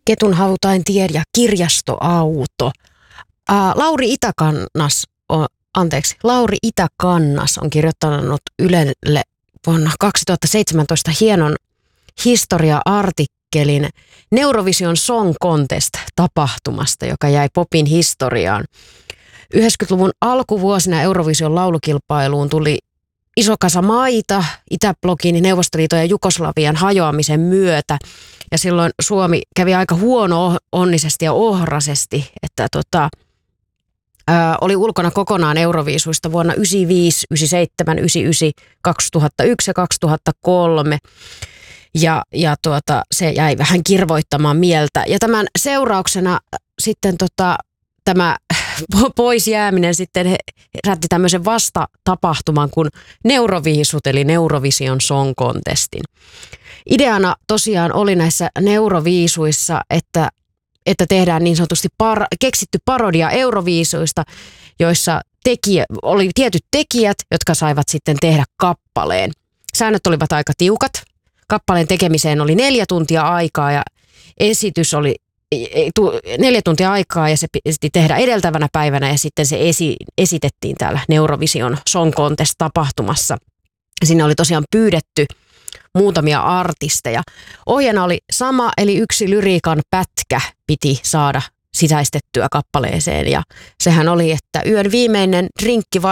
Ketunhautain tie ja kirjastoauto. Lauri Itäkannas on kirjoittanut Ylelle vuonna 2017 hienon historia-artikkelin Eurovision Song Contest-tapahtumasta, joka jäi popin historiaan. 90-luvun alkuvuosina Eurovision laulukilpailuun tuli iso kasa maita Itäblogin, Neuvostoliiton ja Jugoslavian hajoamisen myötä. Ja silloin Suomi kävi aika huono-onnisesti ja ohrasesti, että oli ulkona kokonaan Euroviisuista vuonna 1995, 1997, 1999, 2001 ja 2003. Ja se jäi vähän kirvoittamaan mieltä. Ja tämän seurauksena sitten tämä pois jääminen sitten herätti tämmöisen vastatapahtuman kuin Neuroviisut, eli Neurovision Song Contestin. Ideana tosiaan oli näissä Neuroviisuissa, että tehdään niin sanotusti keksitty parodia Euroviisuista, joissa oli tietyt tekijät, jotka saivat sitten tehdä kappaleen. Säännöt olivat aika tiukat. Kappaleen tekemiseen oli 4 tuntia aikaa ja esitys oli 4 tuntia aikaa ja se piti tehdä edeltävänä päivänä ja sitten se esitettiin täällä Neurovision Song Contest-tapahtumassa. Sinne oli tosiaan pyydetty muutamia artisteja. Ohjeena oli sama, eli yksi lyriikan pätkä piti saada sisäistettyä kappaleeseen ja sehän oli, että yön viimeinen drinkki